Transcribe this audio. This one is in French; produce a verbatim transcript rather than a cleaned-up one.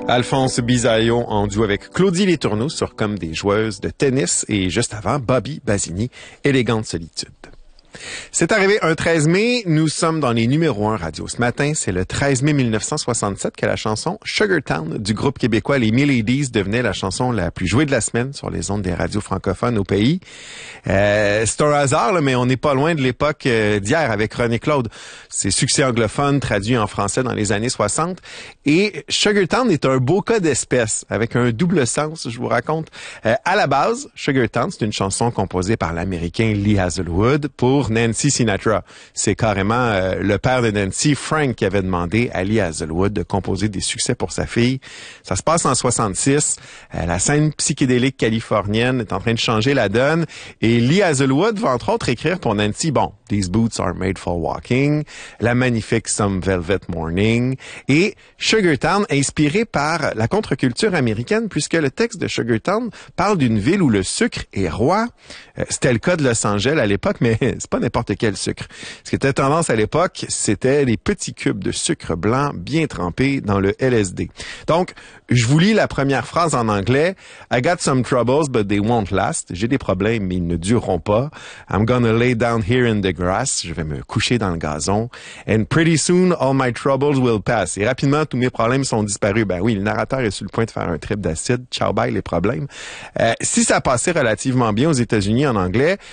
Alphonse Bisaillon en duo avec Claudie Letourneau sur Comme des joueuses de tennis et juste avant, Bobby Basini, Élégante solitude. C'est arrivé un treize mai, nous sommes dans les numéros un radio ce matin. C'est le treize mai mille neuf cent soixante-sept que la chanson Sugar Town du groupe québécois Les Miladies devenait la chanson la plus jouée de la semaine sur les ondes des radios francophones au pays. Euh, c'est un hasard, là, mais on n'est pas loin de l'époque euh, d'hier avec René Claude. Ses succès anglophones traduits en français dans les années soixante. Et Sugar Town est un beau cas d'espèce avec un double sens, je vous raconte. Euh, à la base, Sugar Town, c'est une chanson composée par l'Américain Lee Hazlewood pour Nancy Sinatra. C'est carrément euh, le père de Nancy, Frank, qui avait demandé à Lee Hazlewood de composer des succès pour sa fille. Ça se passe en soixante-six. Euh, la scène psychédélique californienne est en train de changer la donne. Et Lee Hazlewood va entre autres écrire pour Nancy, bon, These Boots Are Made for Walking, la magnifique Some Velvet Morning et Sugar Town, inspiré par la contre-culture américaine, puisque le texte de Sugar Town parle d'une ville où le sucre est roi. Euh, c'était le cas de Los Angeles à l'époque, mais c'est pas n'importe quel sucre. Ce qui était tendance à l'époque, c'était les petits cubes de sucre blanc bien trempés dans le L S D. Donc, je vous lis la première phrase en anglais. I got some troubles, but they won't last. J'ai des problèmes, mais ils ne dureront pas. I'm gonna lay down here in the grass. Je vais me coucher dans le gazon. And pretty soon, all my troubles will pass. Et rapidement, tous mes problèmes sont disparus. Ben oui, le narrateur est sur le point de faire un trip d'acide. Ciao, bye, les problèmes. Euh, si ça passait relativement bien aux États-Unis en anglais,